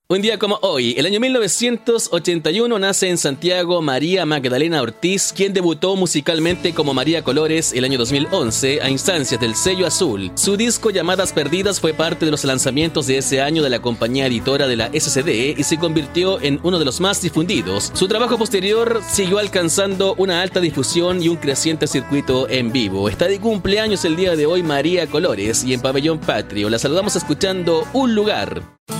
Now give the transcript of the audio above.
Un día como hoy, el año 1981, nace en Santiago María Magdalena Ortiz, quien debutó musicalmente como María Colores el año 2011 a instancias del sello Azul. Su disco Llamadas Perdidas fue parte de los lanzamientos de ese año de la compañía editora de la SCD y se convirtió en uno de los más difundidos. Su trabajo posterior siguió alcanzando una alta difusión y un creciente circuito en vivo. Está de cumpleaños el día de hoy María Colores y en Pabellón Patrio la saludamos escuchando Un Lugar.